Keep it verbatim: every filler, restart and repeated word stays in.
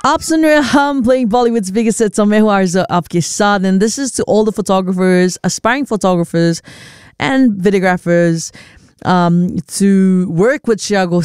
आप सुन रहे हैं हम playing Bollywood's biggest hits on मैं हूँ आरज़ू आपके साथ, and this is to all the photographers, aspiring photographers and videographers um, to work with Shreya Ghoshal